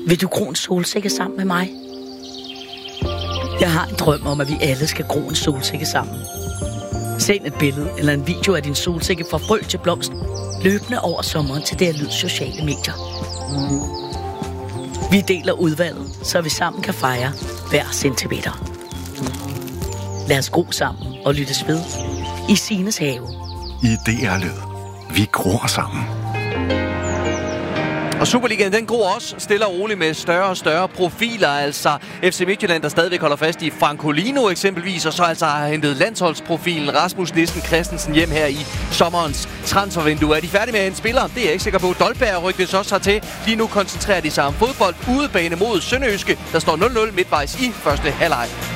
Vil du gro en solsikke sammen med mig? Jeg har en drøm om, at vi alle skal gro en solsikke sammen. Send et billede eller en video af din solsikke fra frø til blomst, løbende over sommeren til det Lyd sociale medier. Vi deler udvalget, så vi sammen kan fejre hver centimeter. Lad os gro sammen og lyttes ved i Sines have. I DR Lyd. Vi gror sammen. Og Superligaen, den gror også stille og roligt med større og større profiler. Altså FC Midtjylland, der stadigvæk holder fast i Francolino eksempelvis, og så altså har hentet landsholdsprofilen Rasmus Nissen Christensen hjem her i sommerens transfervindue. Er de færdige med en spiller? Det er jeg ikke sikker på. Dolberg ryktes også hertil. Lige nu koncentrerer de sig om fodbold. Udebane mod Sønderjyske. Der står 0-0 midtvejs i første halvleg.